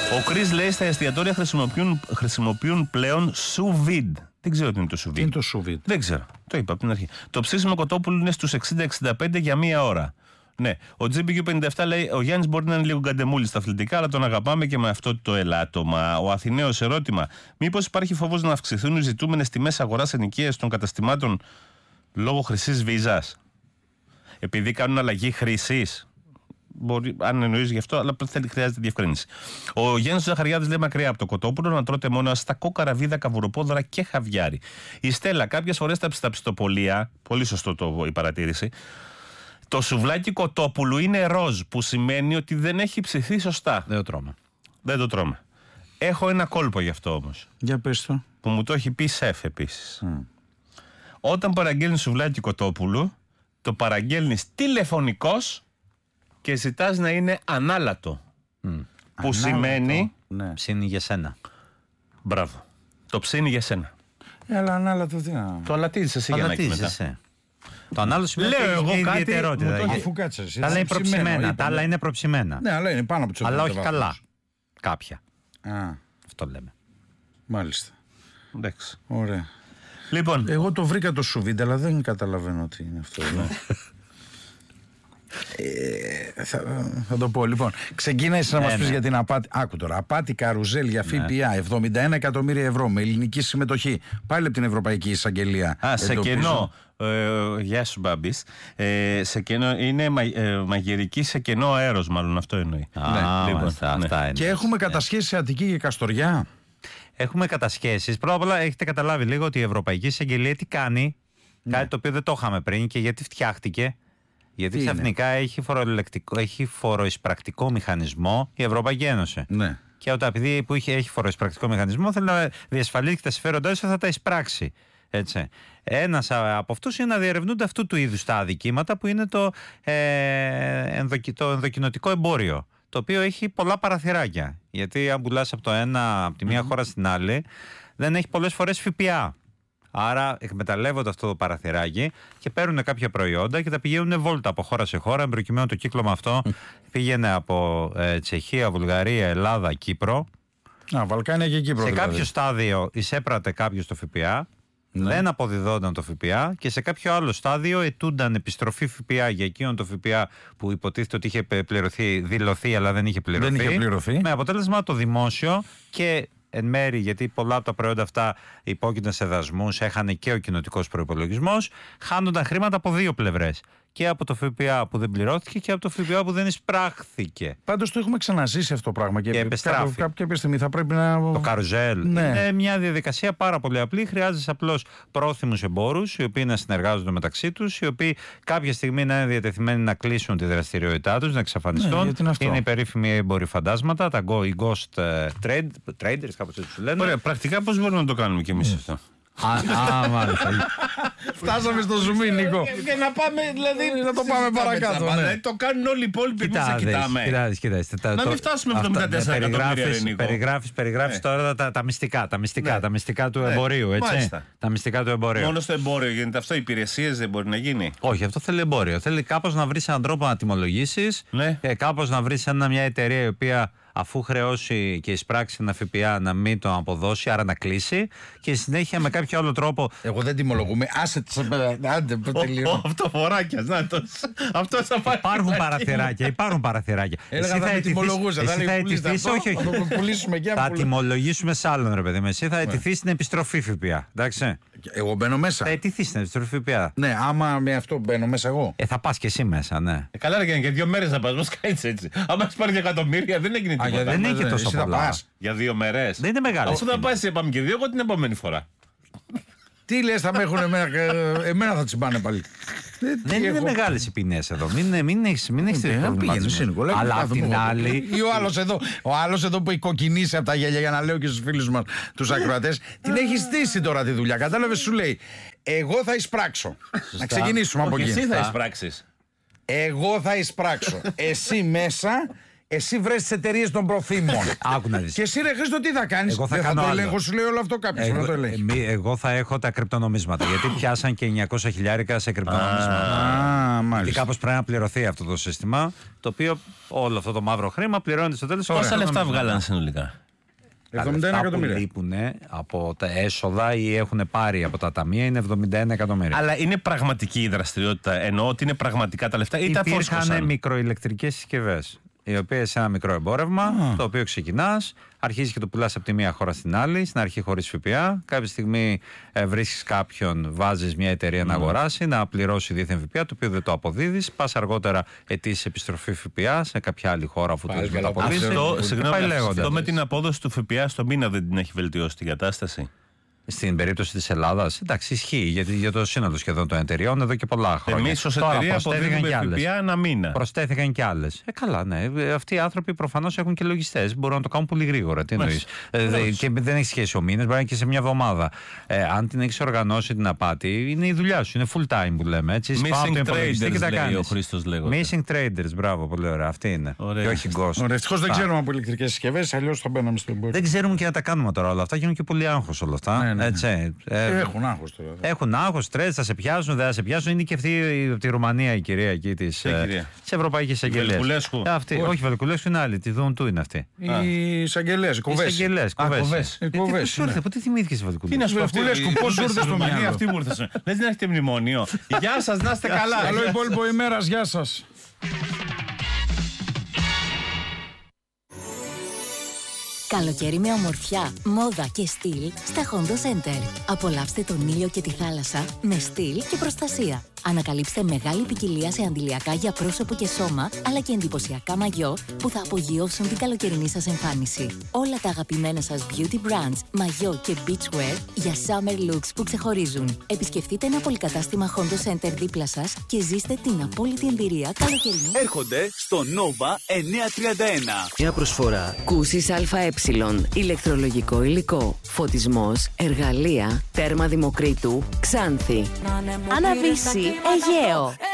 Ο Chris λέει στα εστιατόρια χρησιμοποιούν πλέον sous vide. Δεν ξέρω τι είναι το sous vide. Τι είναι το sous vide? Δεν ξέρω. Το είπα από την αρχή. Το ψήσιμο κοτόπουλο είναι στους 60-65 για μία ώρα. Ναι. Ο GBQ57 λέει: ο Γιάννης μπορεί να είναι λίγο γκαντεμούλης στα αθλητικά, αλλά τον αγαπάμε και με αυτό το ελάττωμα. Ο Αθηναίος ερώτημα: μήπως υπάρχει φόβος να αυξηθούν οι ζητούμενες τιμές αγοράς ενοικίας των καταστημάτων λόγω χρυσής βίζας? Επειδή κάνουν αλλαγή χρήσης. Μπορεί, αν εννοείς γι' αυτό, αλλά χρειάζεται διευκρίνηση. Ο Γιάννης Ζαχαριάδης λέει: μακριά από το κοτόπουλο να τρώτε μόνο αστακό, καραβίδα, καβουροπόδωρα και χαβιάρι. Η Στέλλα, κάποιες φορές στα ψητοπολία, πολύ σωστό η παρατήρηση, το σουβλάκι κοτόπουλου είναι ροζ, που σημαίνει ότι δεν έχει ψηθεί σωστά. Δεν το τρώμε. Έχω ένα κόλπο γι' αυτό όμως. Για πες το. Που μου το έχει πει σεφ επίσης. Όταν παραγγέλνεις σουβλάκι κοτόπουλου, το παραγγέλνεις τηλεφωνικός και ζητάς να είναι ανάλατο. Που σημαίνει. Ναι. Ψήνει για σένα. Μπράβο. Το ψήνει για σένα. Αλλά ανάλατο τι να. Το αλατίζεις εσύ για να έχει μετά. Το ανάλογο σημαίνει ότι έχει ιδιαιτερότητα. Τα άλλα είναι προψημένα. Τα άλλα είναι προψημένα. Ναι, αλλά είναι πάνω από τους. Αλλά όχι καλά. Κάποια. Αυτό λέμε. Μάλιστα. Εντάξει. Ωραία. Λοιπόν. Εγώ το βρήκα το σουβίντα, αλλά δεν καταλαβαίνω τι είναι αυτό. Θα το πω λοιπόν. Ξεκίνησε να μας πεις για την απάτη. Άκου τώρα. Απάτη καρουζέλ για ΦΠΑ 71 εκατομμύρια ευρώ με ελληνική συμμετοχή. Πάλι από την Ευρωπαϊκή Εισαγγελία. Σε κενό. Γεια σου, Μπάμπης. Σε κενό είναι μαγειρική σε κενό αέρος, μάλλον αυτό εννοεί. Αυτά είναι. Και έχουμε κατασχέσει σε Αττική και Καστοριά. Έχουμε κατασχέσεις. Πρώτα απ' όλα έχετε καταλάβει λίγο ότι η Ευρωπαϊκή Εισαγγελία τι κάνει. Κάτι το οποίο δεν το είχαμε πριν και γιατί φτιάχτηκε. Γιατί ξαφνικά έχει φοροεισπρακτικό μηχανισμό η Ευρωπαϊκή Ένωση. Ναι. Και επειδή που έχει φοροεισπρακτικό μηχανισμό θέλει να διασφαλίσει και τα συμφέροντά του θα τα εισπράξει. Έτσι. Ένας από αυτούς είναι να διερευνούνται αυτού του είδους τα αδικήματα που είναι το ενδοκοινοτικό εμπόριο. Το οποίο έχει πολλά παραθυράκια. Γιατί αν πουλάς από τη μία χώρα στην άλλη δεν έχει πολλές φορές ΦΠΑ. Άρα εκμεταλλεύονται αυτό το παραθυράκι και παίρνουν κάποια προϊόντα και τα πηγαίνουν βόλτα από χώρα σε χώρα. Προκειμένου το κύκλωμα αυτό πήγαινε από Τσεχία, Βουλγαρία, Ελλάδα, Κύπρο. Βαλκάνια και Κύπρο. Σε δηλαδή. κάποιο στάδιο εισέπρατε κάποιο το ΦΠΑ, δεν αποδιδόταν το ΦΠΑ και σε κάποιο άλλο στάδιο ετούνταν επιστροφή ΦΠΑ για εκείνον το ΦΠΑ που υποτίθεται ότι είχε δηλωθεί αλλά δεν είχε πληρωθεί. Με αποτέλεσμα το δημόσιο και εν μέρη, γιατί πολλά από τα προϊόντα αυτά υπόκεινταν σε δασμούς, έχανε και ο κοινοτικός προϋπολογισμός, χάνονταν χρήματα από δύο πλευρές. Και από το ΦΠΑ που δεν πληρώθηκε και από το ΦΠΑ που δεν εισπράχθηκε. Πάντως το έχουμε ξαναζήσει αυτό το πράγμα. Και κάποια στιγμή θα πρέπει να. Το καρουζέλ. Ναι. Είναι μια διαδικασία πάρα πολύ απλή. Χρειάζεσαι απλώς πρόθυμους εμπόρους, οι οποίοι να συνεργάζονται μεταξύ τους, οι οποίοι κάποια στιγμή να είναι διατεθειμένοι να κλείσουν τη δραστηριότητά τους, να εξαφανιστούν. Είναι οι περίφημοι εμποροί φαντάσματα, τα ghost traders, κάπως έτσι λένε. Ωραία, πρακτικά πώς μπορούμε να το κάνουμε κι εμείς αυτό? Μάλιστα. Φτάσαμε στο ζουμί, Νίκο. Και να πάμε, δηλαδή, να το πάμε παρακάτω. Δηλαδή το κάνουν όλοι οι υπόλοιποι. Εμείς θα κοιτάμε. Να μην φτάσουμε 74 εκατομμύρια. Περιγράφεις τώρα τα μυστικά του εμπορίου. Τα μυστικά του εμπορίου. Μόνο στο εμπόριο γίνεται αυτό, οι υπηρεσίες δεν μπορεί να γίνει? Όχι, αυτό θέλει εμπόριο. Θέλει κάπως να βρεις έναν τρόπο να τιμολογήσεις, κάπως να βρεις μια εταιρεία η οποία αφού χρεώσει και εισπράξει ένα ΦΠΑ να μην το αποδώσει, άρα να κλείσει και συνέχεια με κάποιο άλλο τρόπο. Εγώ δεν τιμολογούμε. Άσε τις. Άντε, τελείω. Αυτό φοράκια, να το. Αυτό θα πάει. Υπάρχουν παραθυράκια. Εσύ θα τιμολογούσα. Εσύ θα ετηθείς. Όχι. Θα τιμολογήσουμε σ' άλλον, ρε παιδί μου. Εσύ θα ετηθείς στην επιστροφή ΦΠΑ. Εντάξει. Εγώ μπαίνω μέσα. Θα ετηθείς στην επιστροφή ΦΠΑ. Ναι, άμα με αυτό μπαίνω μέσα εγώ. Θα πας και εσύ μέσα, ναι. Καλά, και 2 μέρες θα πας. Μας κάνεις έτσι. Άμα έχεις πάρει 2 εκατομμύρια, δεν έγινε τίποτα. Δεν είναι και τόσο πολλά. Για 2 μέρες. Δεν είναι μεγάλο. Αφού θα πάει, πάμε και 2, εγώ την επόμενη φορά. Τι λες, θα με έχουν εμένα θα τσιμπάνε πάλι. Δεν είναι μεγάλες οι ποινές εδώ. Μην έχεις προβληματισμό. Αλλά απ' την άλλη. Ή ο άλλος εδώ που έχει κοκκινήσει από τα γέλια, για να λέω και στους φίλους μας τους ακροατές, την έχει στήσει τώρα τη δουλειά. Κατάλαβες, σου λέει, εγώ θα εισπράξω. Να ξεκινήσουμε από εκεί. Εσύ θα εισπράξεις. Εγώ θα εισπράξω. Εσύ μέσα. Εσύ βρες τις εταιρείες των προθήμων. Άκου να δεις. Και εσύ, ρε Χρήστο, τι θα κάνεις? Εγώ θα το ελέγχω, σου λέει όλο αυτό κάποιος. Εγώ θα έχω τα κρυπτονομίσματα. Γιατί πιάσαν και 900 χιλιάρικα σε κρυπτονομίσματα. Γιατί κάπως πρέπει να πληρωθεί αυτό το σύστημα, το οποίο όλο αυτό το μαύρο χρήμα πληρώνεται στο τέλος. Πόσα λεφτά βγάλαν συνολικά? 71 εκατομμύρια. Που λείπουν από τα έσοδα ή έχουν πάρει από τα ταμεία είναι 71 εκατομμύρια. Αλλά είναι πραγματική η δραστηριότητα, εννοώ ότι είναι πραγματικά τα λεφτά ή τα φόσκωσαν? Υπήρχαν μικροηλεκτρικές συσκευές, οι οποίες σε ένα μικρό εμπόρευμα, το οποίο ξεκινάς, αρχίζεις και το πουλάς από τη μία χώρα στην άλλη, στην αρχή χωρίς ΦΠΑ. Κάποια στιγμή βρίσκεις κάποιον, βάζεις μια εταιρεία να αγοράσει, να πληρώσει δίθεν ΦΠΑ, το οποίο δεν το αποδίδεις. Πας αργότερα ετήσεις επιστροφή ΦΠΑ σε κάποια άλλη χώρα, αφού το αποδίδεις. Αυτό με την απόδοση του ΦΠΑ στο μήνα δεν την έχει βελτιώσει την κατάσταση? Στην περίπτωση της Ελλάδας, εντάξει, ισχύει για το σύνολο σχεδόν των εταιριών εδώ και πολλά χρόνια. Εμείς ως εταιρεία αποδίδουμε ΦΠΑ ένα μήνα. Προσθέθηκαν και άλλες. Καλά, ναι. Αυτοί οι άνθρωποι προφανώς έχουν και λογιστές. Μπορούν να το κάνουν πολύ γρήγορα. Τι εννοείς? Και δεν έχει σχέση ο μήνας, μπορεί να είναι και σε μια εβδομάδα. Αν την έχεις οργανώσει την απάτη, είναι η δουλειά σου. Είναι full time που λέμε. Έτσι, missing traders, λέει ο Χρήστος λέγοντας. Missing traders, μπράβο, πολύ ωραία. Αυτή είναι. Και όχι ghost. Ευτυχώς δεν ξέρουμε από ηλεκτρικές συσκευές, αλλιώς θα μπαίναμε στο εμπόριο. Δεν ξέρουμε και να τα κάνουμε τώρα όλα αυτά. Γίνουν και πολύ άγχος όλα αυτά. Έχουν άγχος τώρα. Έχουν άγχος, στρες, θα σε πιάσουν, δεν θα σε πιάσουν. Είναι και αυτή από τη Ρουμανία η κυρία εκεί της Ευρωπαϊκής Αγγελίας. Όχι, Βελκουλέσκου είναι άλλη. Τη Δουντού είναι αυτή. Οι εισαγγελές, οι κοβές. Πού τι θυμήθηκες Βελκουλέσκου? Τι να σου πω, πώς ήρθε στο μυαλό? Αυτή μου ήρθε. Λες δεν έχετε μνημόνιο? Γεια σας, να είστε καλά. Καλό υπόλοιπο ημέρας, γεια σας. Καλοκαίρι με ομορφιά, μόδα και στυλ στα Hondo Center. Απολαύστε τον ήλιο και τη θάλασσα με στυλ και προστασία. Ανακαλύψτε μεγάλη ποικιλία σε αντιλιακά για πρόσωπο και σώμα, αλλά και εντυπωσιακά μαγιό που θα απογειώσουν την καλοκαιρινή σας εμφάνιση. Όλα τα αγαπημένα σας beauty brands, μαγιό και beachwear για summer looks που ξεχωρίζουν. Επισκεφτείτε ένα πολυκατάστημα Hondo Center δίπλα σας και ζήστε την απόλυτη εμπειρία καλοκαιρινή. Έρχονται στο Nova 931. Μια προσφορά Κούσης ΑΕ, ηλεκτρολογικό υλικό, φωτισμός, εργαλεία, τέρμα Δημοκρίτου, Ξάνθη. Αναβύση, Αιγαίο.